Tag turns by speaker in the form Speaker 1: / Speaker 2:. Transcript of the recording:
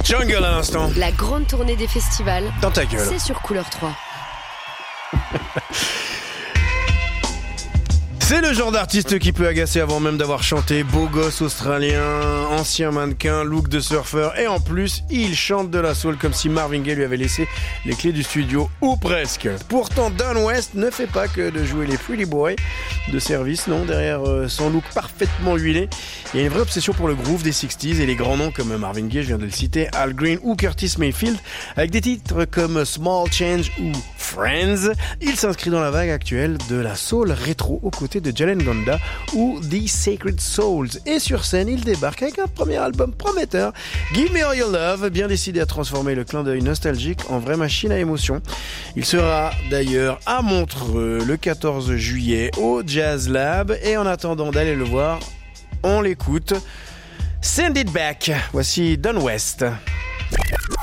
Speaker 1: Jungle à l'instant.
Speaker 2: La grande tournée des festivals,
Speaker 1: Dans ta gueule.
Speaker 2: c'est sur Couleur 3.
Speaker 1: C'est le genre d'artiste qui peut agacer avant même d'avoir chanté. Beau gosse australien, ancien mannequin, look de surfeur et en plus, il chante de la soul comme si Marvin Gaye lui avait laissé les clés du studio, ou presque. Pourtant, Don West ne fait pas que de jouer les pretty boys de service, non, derrière son look parfaitement huilé. Il y a une vraie obsession pour le groove des 60s et les grands noms comme Marvin Gaye, je viens de le citer, Al Green ou Curtis Mayfield, avec des titres comme Small Change ou Friends. Il s'inscrit dans la vague actuelle de la soul rétro aux côtés de Jalen Gonda ou The Sacred Souls. Et sur scène, il débarque avec un premier album prometteur, Give Me All Your Love, bien décidé à transformer le clin d'œil nostalgique en vraie machine à émotion. Il sera d'ailleurs à Montreux le 14 juillet au Jazz Lab. Et en attendant d'aller le voir, on l'écoute. Send It Back. Voici Don West.